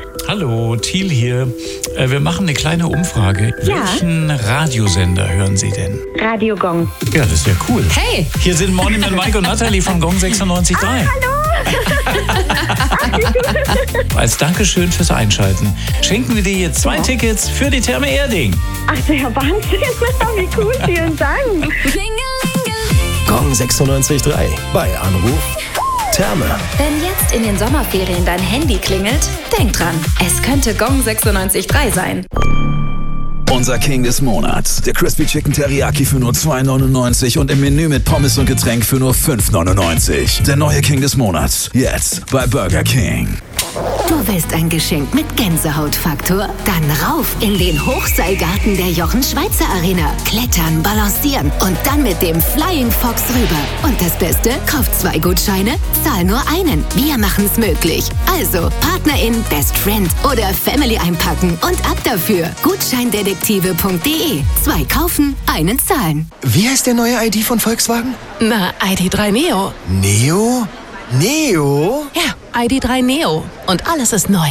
Hallo, Thiel hier. Wir machen eine kleine Umfrage. Ja. Welchen Radiosender hören Sie denn? Radio Gong. Ja, das ist ja cool. Hey! Hier sind Morning mit Mike und Natalie von Gong 96.3. Als Dankeschön fürs Einschalten schenken wir dir jetzt 2 Tickets für die Therme Erding. Ach, der Wahnsinn. Wie cool, vielen Dank. Gong 96.3. Bei Anruf Therme. Wenn jetzt in den Sommerferien dein Handy klingelt, denk dran, es könnte Gong 96.3 sein. Unser King des Monats. Der Crispy Chicken Teriyaki für nur 2,99 und im Menü mit Pommes und Getränk für nur 5,99. Der neue King des Monats. Jetzt bei Burger King. Du willst ein Geschenk mit Gänsehautfaktor? Dann rauf in den Hochseilgarten der Jochen-Schweizer Arena. Klettern, balancieren und dann mit dem Flying Fox rüber. Und das Beste? Kauf 2 Gutscheine, zahl nur einen. Wir machen's möglich. Also Partnerin, Best Friend oder Family einpacken und ab dafür. Gutscheindetektive.de. 2 kaufen, einen zahlen. Wie heißt der neue ID von Volkswagen? Na, ID3 Neo. Neo? Neo? Ja, ID3 Neo. Und alles ist neu.